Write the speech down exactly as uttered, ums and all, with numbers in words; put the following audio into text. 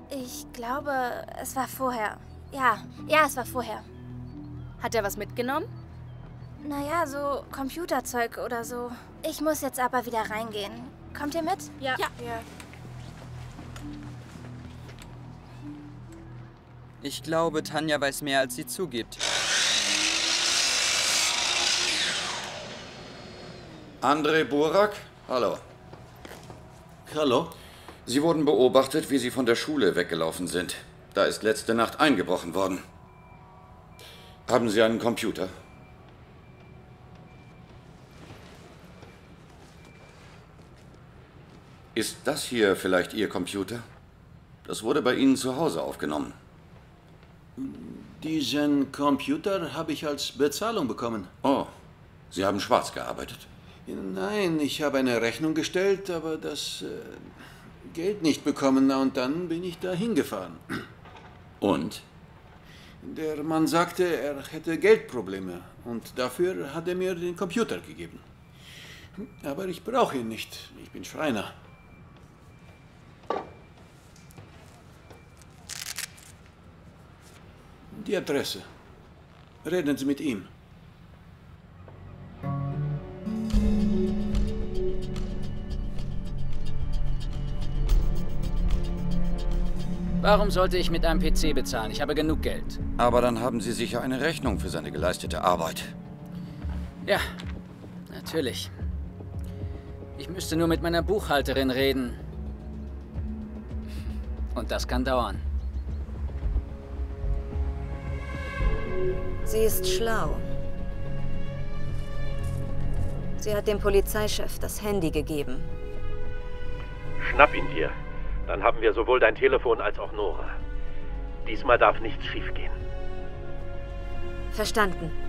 Ich glaube, es war vorher. Ja, ja, es war vorher. Hat er was mitgenommen? Naja, so Computerzeug oder so. Ich muss jetzt aber wieder reingehen. Kommt ihr mit? Ja. Ja. ja. Ich glaube, Tanja weiß mehr, als sie zugibt. André Burak? Hallo. Hallo? Sie wurden beobachtet, wie Sie von der Schule weggelaufen sind. Da ist letzte Nacht eingebrochen worden. Haben Sie einen Computer? Ist das hier vielleicht Ihr Computer? Das wurde bei Ihnen zu Hause aufgenommen. Diesen Computer habe ich als Bezahlung bekommen. Oh, Sie haben schwarz gearbeitet. Nein, ich habe eine Rechnung gestellt, aber das äh, Geld nicht bekommen. Und dann bin ich da hingefahren. Und? Der Mann sagte, er hätte Geldprobleme. Und dafür hat er mir den Computer gegeben. Aber ich brauche ihn nicht. Ich bin Schreiner. Die Adresse. Reden Sie mit ihm. Warum sollte ich mit einem P C bezahlen? Ich habe genug Geld. Aber dann haben Sie sicher eine Rechnung für seine geleistete Arbeit. Ja, natürlich. Ich müsste nur mit meiner Buchhalterin reden. Und das kann dauern. Sie ist schlau. Sie hat dem Polizeichef das Handy gegeben. Schnapp ihn dir. Dann haben wir sowohl dein Telefon als auch Nora. Diesmal darf nichts schiefgehen. Verstanden.